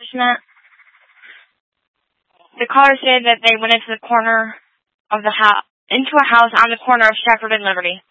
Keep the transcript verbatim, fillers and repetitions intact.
basement. The caller said that they went into the corner of the house, into a house on the corner of Shepherd and Liberty.